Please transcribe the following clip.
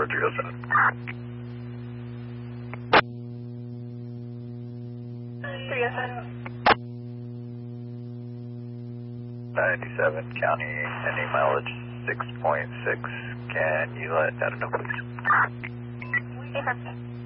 307. 307. 97 county, ending mileage 6.6. Can you let Data know, please? Affirmative.